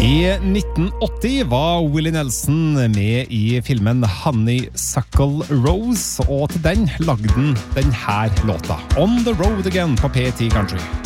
I 1980 var Willie Nelson med i filmen Honeysuckle Rose, og til den lagde den denne låta, On the Road Again på P10 Country.